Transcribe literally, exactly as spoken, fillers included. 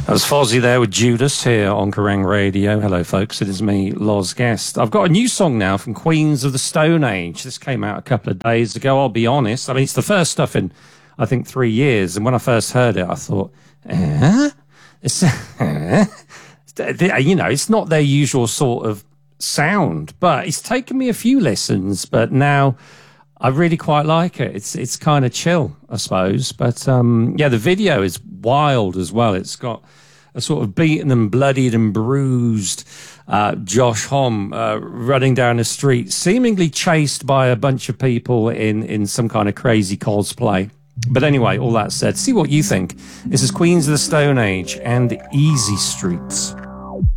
That was Fozzy there with Judas here on Kerrang Radio. Hello, folks. It is me, Loz Guest. I've got a new song now from Queens of the Stone Age. This came out a couple of days ago, I'll be honest. I mean, it's the first stuff in, I think, three years. And when I first heard it, I thought, eh? It's, eh? You know, it's not their usual sort of sound. But it's taken me a few listens, but now I really quite like it. It's it's kind of chill, I suppose. But, um, yeah, the video is wild as well. It's got a sort of beaten and bloodied and bruised uh, Josh Homme uh, running down the street, seemingly chased by a bunch of people in, in some kind of crazy cosplay. But anyway, all that said, see what you think. This is Queens of the Stone Age and Easy Streets.